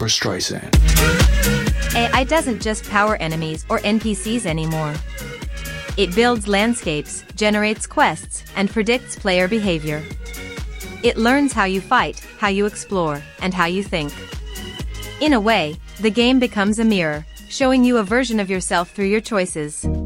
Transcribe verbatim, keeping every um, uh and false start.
Barbra Streisand. A I doesn't just power enemies or N P Cs anymore. It builds landscapes, generates quests, and predicts player behavior. It learns how you fight, how you explore, and how you think. In a way, the game becomes a mirror, showing you a version of yourself through your choices.